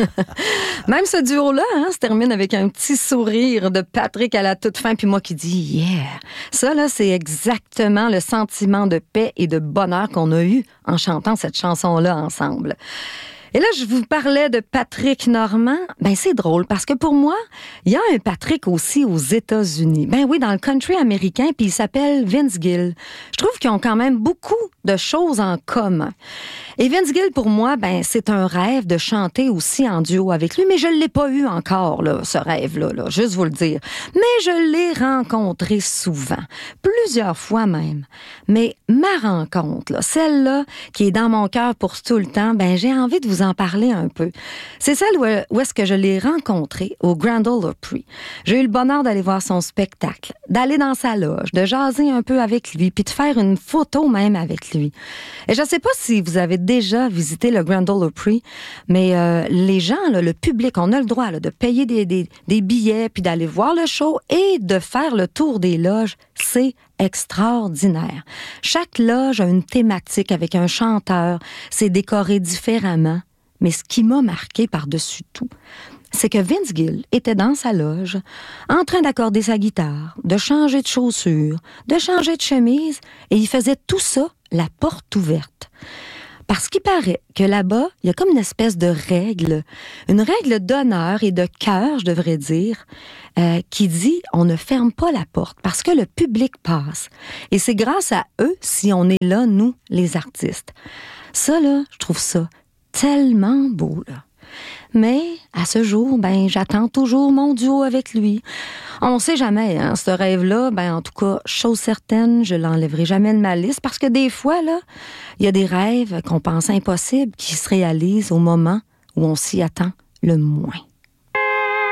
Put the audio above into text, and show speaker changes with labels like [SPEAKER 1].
[SPEAKER 1] Même ce duo-là se termine avec un petit sourire de Patrick à la toute fin, puis moi qui dis « Yeah ». Ça, là, c'est exactement le sentiment de paix et de bonheur qu'on a eu en chantant cette chanson-là ensemble. Et là, je vous parlais de Patrick Normand. Ben, c'est drôle parce que pour moi, il y a un Patrick aussi aux États-Unis. Ben oui, dans le country américain, puis il s'appelle Vince Gill. Je trouve qu'ils ont quand même beaucoup de choses en commun. Et Vince Gill, pour moi, ben, c'est un rêve de chanter aussi en duo avec lui, mais je ne l'ai pas eu encore, là, ce rêve-là, là, juste vous le dire. Mais je l'ai rencontré souvent, plusieurs fois même. Mais ma rencontre, là, celle-là, qui est dans mon cœur pour tout le temps, ben, j'ai envie de vous en parler un peu. C'est celle où est-ce que je l'ai rencontré au Grand Ole Opry. J'ai eu le bonheur d'aller voir son spectacle, d'aller dans sa loge, de jaser un peu avec lui, puis de faire une photo même avec lui. Et je ne sais pas si vous avez déjà visité le Grand Ole Opry, mais les gens, là, le public, on a le droit là, de payer des billets, puis d'aller voir le show et de faire le tour des loges. C'est extraordinaire. Chaque loge a une thématique avec un chanteur. C'est décoré différemment. Mais ce qui m'a marqué par-dessus tout, c'est que Vince Gill était dans sa loge, en train d'accorder sa guitare, de changer de chaussures, de changer de chemise, et il faisait tout ça, la porte ouverte. Parce qu'il paraît que là-bas, il y a comme une espèce de règle, une règle d'honneur et de cœur, je devrais dire, qui dit on ne ferme pas la porte parce que le public passe. Et c'est grâce à eux si on est là, nous, les artistes. Ça, là, je trouve ça tellement beau, là. Mais, à ce jour, ben, j'attends toujours mon duo avec lui. On sait jamais, ce rêve-là, ben, en tout cas, chose certaine, je l'enlèverai jamais de ma liste parce que des fois, là, il y a des rêves qu'on pense impossibles qui se réalisent au moment où on s'y attend le moins.